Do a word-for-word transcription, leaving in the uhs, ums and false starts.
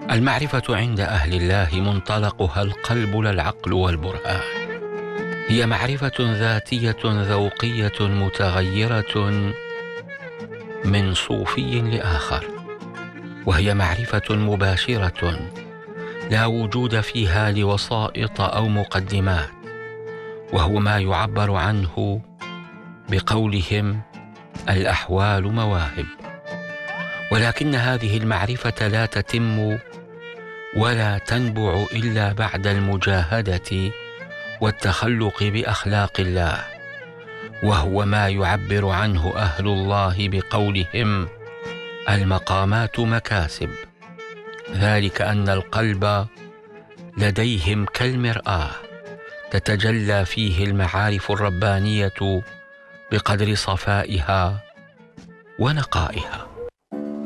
المعرفة عند أهل الله منطلقها القلب لا العقل والبرهان. هي معرفة ذاتية ذوقية متغيرة من صوفي لآخر، وهي معرفة مباشرة لا وجود فيها لوسائط أو مقدمات، وهو ما يعبر عنه بقولهم الأحوال مواهب. ولكن هذه المعرفة لا تتم ولا تنبع إلا بعد المجاهدة والتخلق بأخلاق الله، وهو ما يعبر عنه أهل الله بقولهم المقامات مكاسب. ذلك أن القلب لديهم كالمرآة تتجلى فيه المعارف الربانية بقدر صفائها ونقائها.